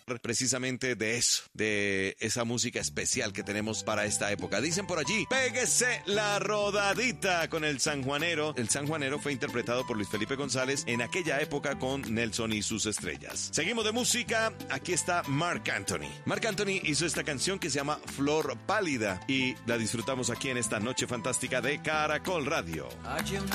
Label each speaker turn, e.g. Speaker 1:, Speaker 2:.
Speaker 1: precisamente de eso, de esa música especial que tenemos para esta época. Dicen por allí, péguese la rodadita con el sanjuanero. El sanjuanero fue interpretado por Luis Felipe González en aquella época con Nelson y sus estrellas. Seguimos de música, aquí está Marc Anthony. Marc Anthony hizo esta canción que se llama Flor Pálida y la disfrutamos aquí en esta noche fantástica de Caracol Radio.